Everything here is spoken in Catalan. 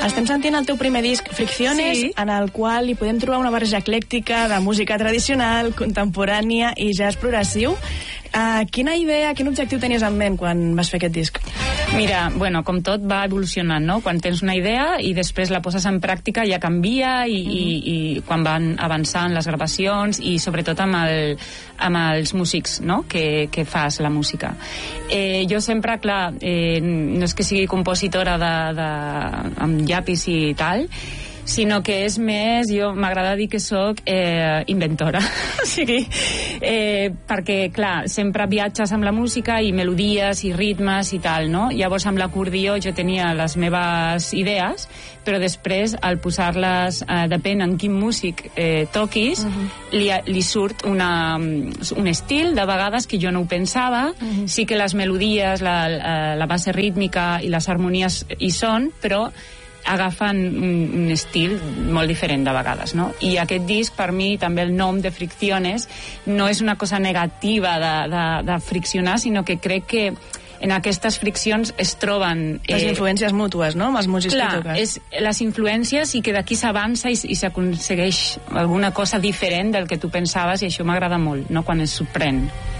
Estem sentint el teu primer disc, Fricciones, sí, en el qual hi podem trobar una barreja eclèctica de música tradicional, contemporània i jazz progressiu. Quina idea, quin objectiu tenies en ment quan vas fer aquest disc? Mira, bueno, com tot va evolucionant, no? Quan tens una idea i després la poses en pràctica ja canvia i quan van avançant les gravacions i sobretot amb els músics, no? que fas la música. Jo sempre, clar, no és que sigui compositora amb llapis i tal, sinó que és més, jo m'agrada dir que sóc inventora. O sigui, perquè, clar, sempre viatges amb la música i melodies i ritmes i tal, no? Llavors, amb l'acordió jo tenia les meves idees, però després, al posar-les, depèn en quin músic toquis, li surt un estil, de vegades, que jo no ho pensava. Sí que les melodies, la base rítmica i les harmonies hi són, però agafen un estil molt diferent de vegades, no? I aquest disc, per mi, també el nom de Fricciones, no és una cosa negativa de friccionar, sinó que crec que en aquestes friccions es troben... Les influències mútues, no?, amb els músics que toques. És les influències i que d'aquí s'avança i s'aconsegueix alguna cosa diferent del que tu pensaves, i això m'agrada molt, no?, quan es sorprèn.